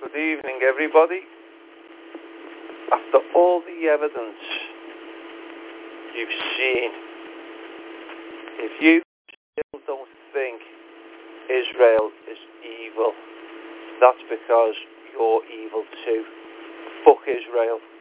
Good evening, everybody. After all the evidence you've seen, if you still don't think Israel is evil, that's because you're evil too. Fuck Israel.